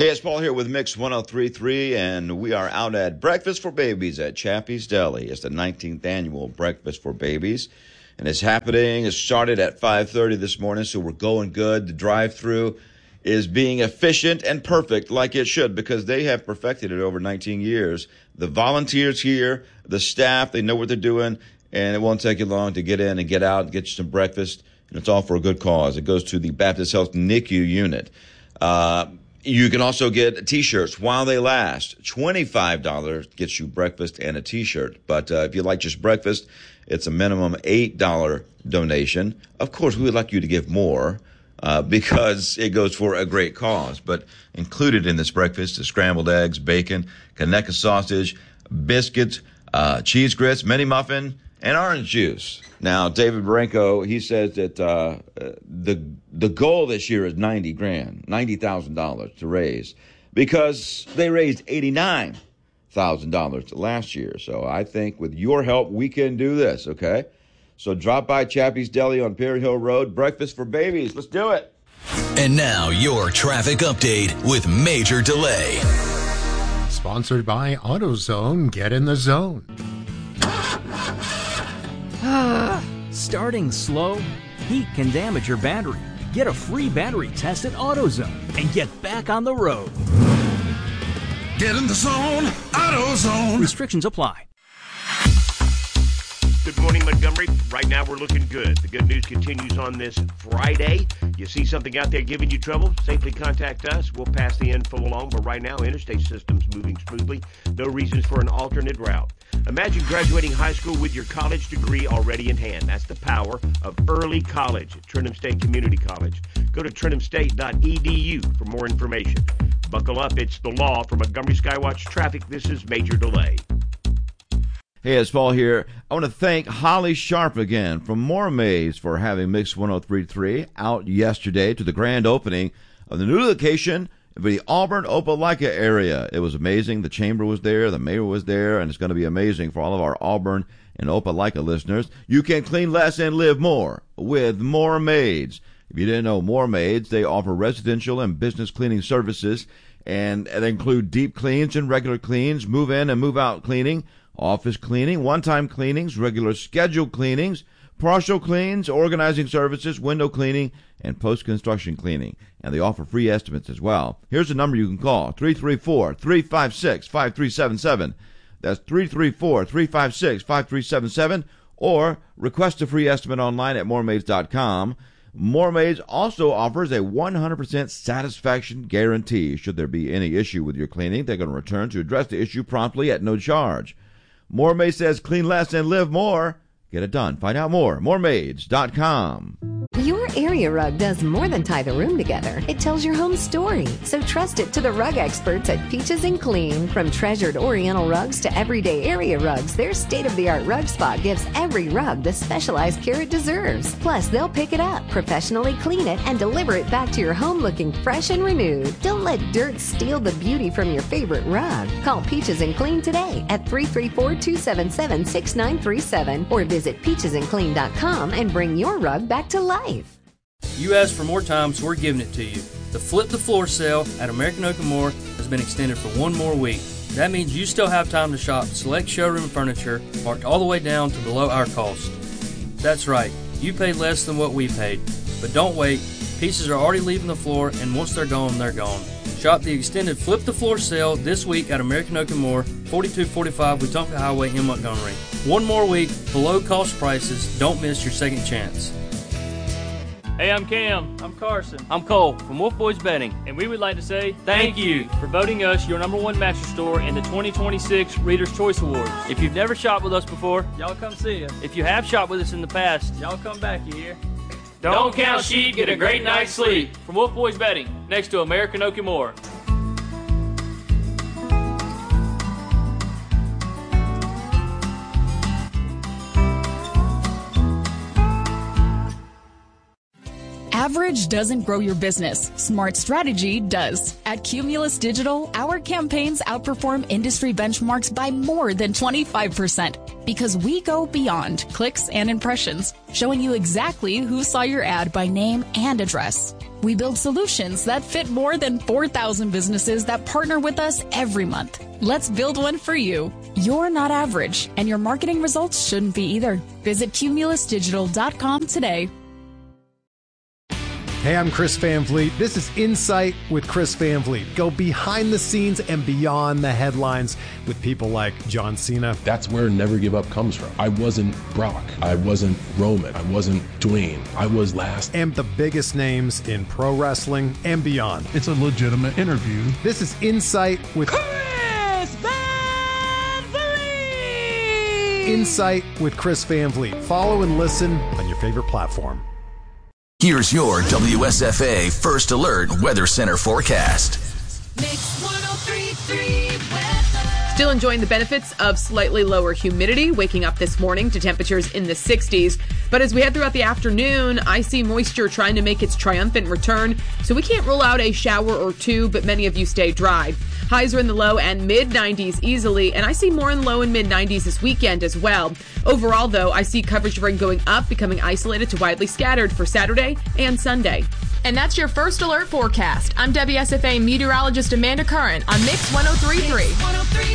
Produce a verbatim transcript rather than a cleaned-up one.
Hey, it's Paul here with Mix one oh three point three, and we are out at Breakfast for Babies at Chappie's Deli. It's the nineteenth annual Breakfast for Babies, and it's happening. It started at five thirty this morning, so we're going good. The drive-thru is being efficient and perfect like it should because they have perfected it over nineteen years. The volunteers here, the staff, they know what they're doing, and it won't take you long to get in and get out and get you some breakfast, and it's all for a good cause. It goes to the Baptist Health N I C U unit. Uh, you can also get T-shirts while they last. twenty-five dollars gets you breakfast and a T-shirt. But uh, if you like just breakfast, it's a minimum eight dollars donation. Of course, we would like you to give more. Uh, because it goes for a great cause. But included in this breakfast is scrambled eggs, bacon, Conecuh sausage, biscuits, uh, cheese grits, mini muffin, and orange juice. Now, David Barenko, he says that uh, the the goal this year is ninety grand, ninety thousand dollars to raise, because they raised eighty-nine thousand dollars last year. So I think with your help, we can do this, okay? So drop by Chappie's Deli on Perry Hill Road. Breakfast for Babies. Let's do it. And now your traffic update with Major Delay. Sponsored by AutoZone. Get in the zone. Starting slow? Heat can damage your battery. Get a free battery test at AutoZone and get back on the road. Get in the zone. AutoZone. Restrictions apply. Good morning, Montgomery. Right now, we're looking good. The good news continues on this Friday. You see something out there giving you trouble? Safely contact us. We'll pass the info along. But right now, interstate system's moving smoothly. No reasons for an alternate route. Imagine graduating high school with your college degree already in hand. That's the power of early college at Trenton State Community College. Go to trenton state dot e d u for more information. Buckle up. It's the law. For Montgomery Skywatch Traffic, this is Major Delay. Hey, it's Paul here. I want to thank Holly Sharp again from Moore-Maids for having Mix one oh three point three out yesterday to the grand opening of the new location for the Auburn Opelika area. It was amazing. The chamber was there, the mayor was there, and it's going to be amazing for all of our Auburn and Opelika listeners. You can clean less and live more with Moore-Maids. If you didn't know, Moore-Maids, they offer residential and business cleaning services, and they include deep cleans and regular cleans, move-in and move-out cleaning, office cleaning, one-time cleanings, regular scheduled cleanings, partial cleans, organizing services, window cleaning, and post-construction cleaning. And they offer free estimates as well. Here's the number you can call, three three four, three five six, five three seven seven. That's three three four, three five six, five three seven seven, or request a free estimate online at more maids dot com. Moore-Maids also offers a one hundred percent satisfaction guarantee. Should there be any issue with your cleaning, they're going to return to address the issue promptly at no charge. Moore-Maids says clean less and live more. Get it done. Find out more. more maids dot com. Your area rug does more than tie the room together. It tells your home story. So trust it to the rug experts at Peaches and Clean. From treasured Oriental rugs to everyday area rugs, their state-of-the-art rug spot gives every rug the specialized care it deserves. Plus, they'll pick it up, professionally clean it, and deliver it back to your home looking fresh and renewed. Don't let dirt steal the beauty from your favorite rug. Call Peaches and Clean today at three three four, two seven seven, six nine three seven or visit peaches and clean dot com and bring your rug back to life. You asked for more time, so we're giving it to you. The Flip the Floor sale at American Oak and More has been extended for one more week. That means you still have time to shop select showroom furniture marked all the way down to below our cost. That's right, you paid less than what we paid. But don't wait, pieces are already leaving the floor, and once they're gone, they're gone. Shop the extended Flip the Floor sale this week at American Oak and More, forty-two forty-five Wetumpka Highway in Montgomery. One more week, below cost prices. Don't miss your second chance. Hey, I'm Cam. I'm Carson. I'm Cole from Wolf Boys Betting. And we would like to say thank you for voting us your number one mattress store in the twenty twenty-six Reader's Choice Awards. If you've never shopped with us before, y'all come see us. If you have shopped with us in the past, y'all come back, you hear? Don't, Don't count sheep, get a great night's sleep. From Wolf Boys Betting, next to American Oak and More. Average doesn't grow your business. Smart strategy does. At Cumulus Digital, our campaigns outperform industry benchmarks by more than twenty-five percent because we go beyond clicks and impressions, showing you exactly who saw your ad by name and address. We build solutions that fit more than four thousand businesses that partner with us every month. Let's build one for you. You're not average, and your marketing results shouldn't be either. Visit cumulus digital dot com today. Hey, I'm Chris Van Vliet. This is Insight with Chris Van Vliet. Go behind the scenes and beyond the headlines with people like John Cena. That's where Never Give Up comes from. I wasn't Brock. I wasn't Roman. I wasn't Dwayne. I was last. And the biggest names in pro wrestling and beyond. It's a legitimate interview. This is Insight with Chris Van Vliet. Insight with Chris Van Vliet. Follow and listen on your favorite platform. Here's your W S F A First Alert Weather Center forecast. Mix one oh three point three weather. Still enjoying the benefits of slightly lower humidity, waking up this morning to temperatures in the sixties. But as we head throughout the afternoon, I see moisture trying to make its triumphant return. So we can't rule out a shower or two, but many of you stay dry. Highs are in the low and mid nineties easily, and I see more in low and mid nineties this weekend as well. Overall, though, I see coverage of rain going up, becoming isolated to widely scattered for Saturday and Sunday. And that's your First Alert forecast. I'm W S F A meteorologist Amanda Curran on Mix one oh three point three.